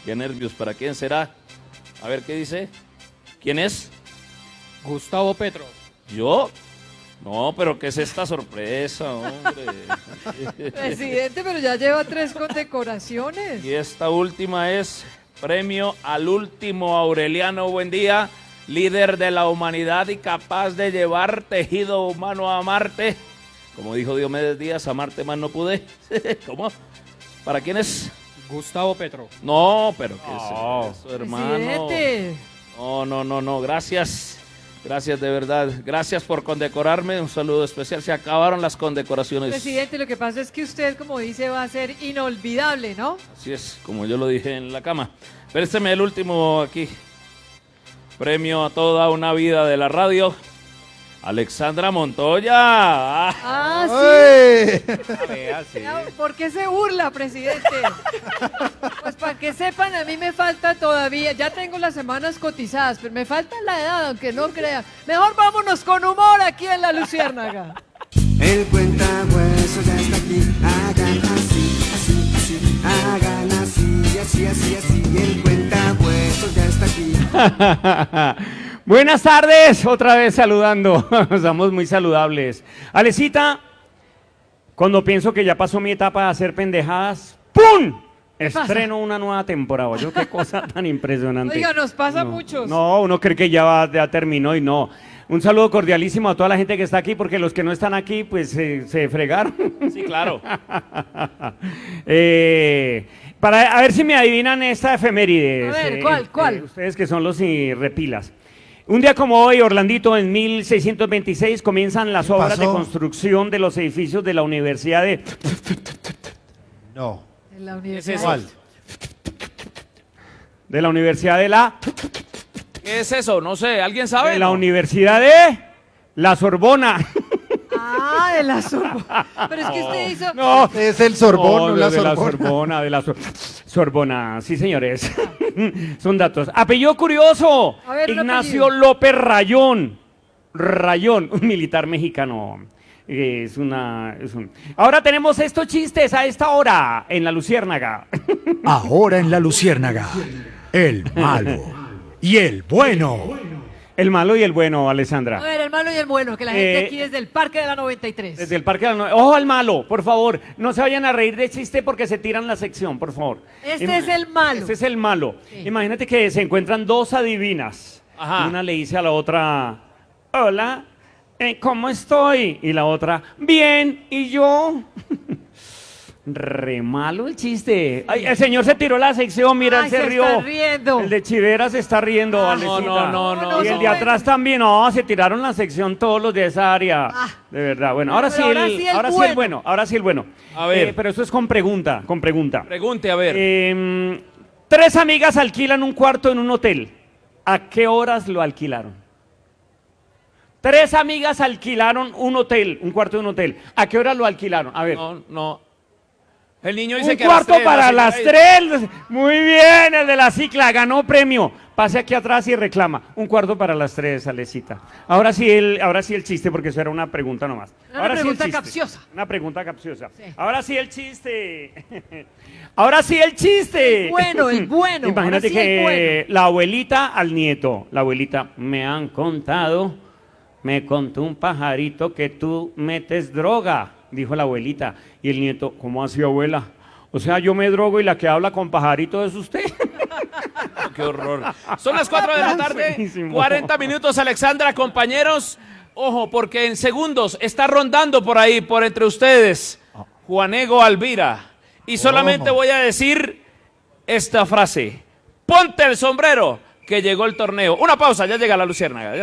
Qué nervios, ¿para quién será? A ver, ¿qué dice? ¿Quién es? Gustavo Petro. ¿Yo? No, pero ¿qué es esta sorpresa, hombre? Presidente, pero ya lleva 3 condecoraciones. Y esta última es premio al último Aureliano Buendía, líder de la humanidad y capaz de llevar tejido humano a Marte. Como dijo Diomedes Díaz, a Marte más no pude. ¿Cómo? ¿Para quién es? Gustavo Petro. No, pero ¿qué es eso, hermano? Presidente. No, gracias. Gracias de verdad. Gracias por condecorarme. Un saludo especial. Se acabaron las condecoraciones. Presidente, lo que pasa es que usted, como dice, va a ser inolvidable, ¿no? Así es, como yo lo dije en la cama. Présteme el último aquí. Premio a toda una vida de la radio. Alexandra Montoya. Ah, sí. Sí. ¿Por qué se burla, presidente? Pues para que sepan, a mí me falta todavía, ya tengo las semanas cotizadas, pero me falta la edad, aunque no crean. Mejor vámonos con humor aquí en La Luciérnaga. El cuentahuesos ya está aquí, hagan así, así, así, hagan así, así, así, así, el cuentahuesos ya está aquí. Buenas tardes, otra vez saludando. Estamos muy saludables. Alecita, cuando pienso que ya pasó mi etapa de hacer pendejadas, ¡pum! Estreno una nueva temporada. Yo, qué cosa tan impresionante. Oiga, nos pasa a No, muchos. No, uno cree que ya terminó y no. Un saludo cordialísimo a toda la gente que está aquí, porque los que no están aquí, pues se fregaron. Sí, claro. A ver si me adivinan esta efeméride. A ver, ¿cuál? Ustedes que son los repilas. Un día como hoy, Orlandito, en 1626, comienzan las obras de construcción de los edificios de la Universidad de... No. En la universidad. ¿Cuál? De la Universidad de la... ¿Qué es eso? No sé, ¿alguien sabe? De la No. Universidad de... La Sorbona. Ah, de la Sorbona. Pero es que usted hizo... No, Es el Sorbón, no la de la Sorbona. Sorbona, Sorbona, sí señores. Son datos. Apellido curioso, A ver, un Ignacio apellido. López Rayón. Rayón, un militar mexicano. Ahora tenemos estos chistes a esta hora en La Luciérnaga. Ahora en La Luciérnaga, el malo y el bueno. El malo y el bueno, Alessandra. A ver, el malo y el bueno, que la gente aquí desde el Parque de la 93. Desde el Parque de la Ojo al malo, por favor. No se vayan a reír de chiste porque se tiran la sección, por favor. Este es el malo. Este es el malo. Sí. Imagínate que se encuentran dos adivinas. Ajá. Y una le dice a la otra, hola, ¿cómo estoy? Y la otra, bien, ¿y yo? Re malo el chiste. Ay, el señor se tiró la sección, mira, Ay, él se se rió. está riendo. El de Chivera se está riendo, Ah, Alecita. no, Y el de bueno. atrás también, no, se tiraron la sección todos los de esa área. Ah. De verdad, bueno, ahora sí Pero el bueno, ahora sí el bueno. A ver. Pero eso es con pregunta. Pregunte, a ver. 3 amigas alquilan un cuarto en un hotel. ¿A qué horas lo alquilaron? 3 amigas alquilaron un cuarto de un hotel. ¿A qué horas lo alquilaron? A ver. No. El niño dice Un que a las cuarto 3, para la las señora 3. Muy bien, el de la cicla ganó premio. Pase aquí atrás y reclama. Un cuarto para las 3, Alecita. Ahora sí el chiste, porque eso era una pregunta nomás. Una pregunta sí el chiste. capciosa. Una pregunta capciosa. Sí. Ahora sí el chiste. Ahora sí el chiste. El bueno. Imagínate Ahora sí el que bueno. la abuelita al nieto. La abuelita, me contó un pajarito que tú metes droga, dijo la abuelita. Y el nieto, ¿cómo así, abuela? O sea, yo me drogo y la que habla con pajarito es usted. Qué horror. Son las 4 de la tarde, Buenísimo. 40 minutos, Alexandra, compañeros. Ojo, porque en segundos está rondando por ahí, por entre ustedes, Juanego Alvira. Y solamente voy a decir esta frase. Ponte el sombrero, que llegó el torneo. Una pausa, ya llega La Luciérnaga.